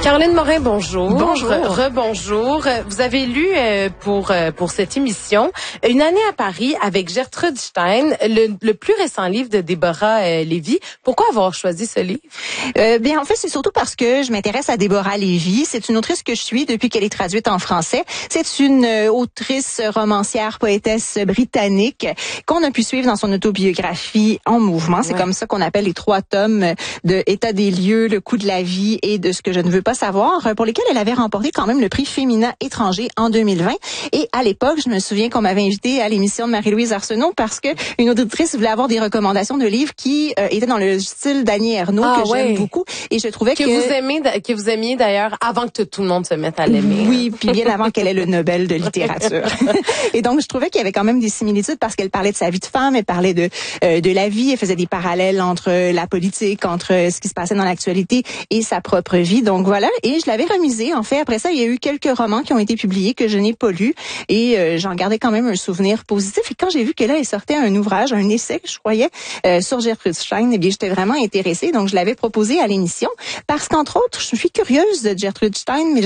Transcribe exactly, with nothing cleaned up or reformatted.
Caroline Morin, bonjour. Bonjour. Rebonjour. Vous avez lu euh, pour euh, pour cette émission Une année à Paris avec Gertrude Stein, le, le plus récent livre de Déborah euh, Lévy. Pourquoi avoir choisi ce livre? Euh, bien, en fait, c'est surtout parce que je m'intéresse à Déborah Lévy. C'est une autrice que je suis depuis qu'elle est traduite en français. C'est une euh, autrice, romancière, poétesse britannique qu'on a pu suivre dans son autobiographie En mouvement. C'est ouais. comme ça qu'on appelle les trois tomes de État des lieux, Le coût de la vie et de ce que je ne veux pas savoir, pour lesquels elle avait remporté quand même le prix Féminin étranger en deux mille vingt. Et à l'époque, je me souviens qu'on m'avait invité à l'émission de Marie-Louise Arsenault parce que une auditrice voulait avoir des recommandations de livres qui euh, étaient dans le style d'Annie Ernaux, ah, que ouais. j'aime beaucoup. Et je trouvais que... Que vous aimez, que vous aimiez d'ailleurs avant que tout le monde se mette à l'aimer. Oui, puis bien avant qu'elle ait le Nobel de littérature. Et donc, je trouvais qu'il y avait quand même des similitudes parce qu'elle parlait de sa vie de femme, elle parlait de euh, de la vie, elle faisait des parallèles entre la politique, entre ce qui se passait dans l'actualité et sa propre vie. Donc voilà, et je l'avais remisé. En fait, après ça, il y a eu quelques romans qui ont été publiés que je n'ai pas lus et euh, j'en gardais quand même un souvenir positif. Et quand j'ai vu que là, elle sortait un ouvrage, un essai, je croyais, euh, sur Gertrude Stein, eh bien, j'étais vraiment intéressée. Donc, je l'avais proposé à l'émission parce qu'entre autres, je suis curieuse de Gertrude Stein, mais